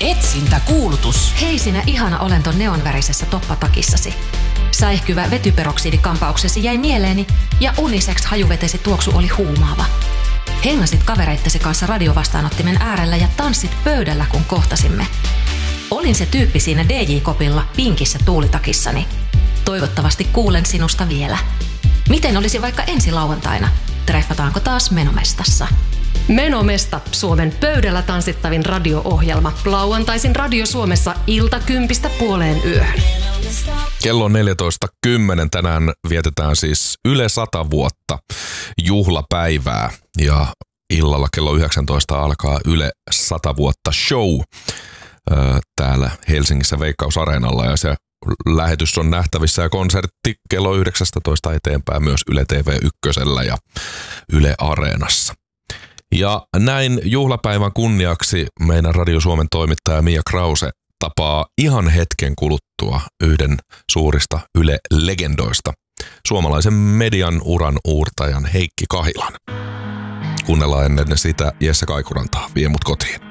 Etsintäkuulutus. Hei sinä ihana olento neonvärisessä toppatakissasi. Säihkyvä vetyperoksidikampauksesi jäi mieleeni ja unisex hajuvetesi tuoksu oli huumaava. Hengasit kavereittesi kanssa radiovastaanottimen äärellä ja tanssit pöydällä, kun kohtasimme. Olin se tyyppi siinä DJ-kopilla pinkissä tuulitakissani. Toivottavasti kuulen sinusta vielä. Miten olisi vaikka ensi lauantaina? Treffataanko taas Menomestassa? Menomesta, Suomen pöydällä tanssittavin radio-ohjelma. Lauantaisin Radio Suomessa 10:00–12:00. Kello on 14.10. Tänään vietetään siis Yle 100 vuotta juhlapäivää ja illalla kello 19 alkaa Yle 100 vuotta show täällä Helsingissä Veikkaus-areenalla ja se lähetys on nähtävissä ja konsertti kello 19 eteenpäin myös Yle TV1 ja Yle Areenassa. Ja näin juhlapäivän kunniaksi meidän Radio Suomen toimittaja Mia Krause tapaa ihan hetken kuluttua yhden suurista Yle-legendoista, suomalaisen median uran uurtajan Heikki Kahilan. Kuunnellaan ennen sitä Jesse Kaikurantaa, Vie mut kotiin.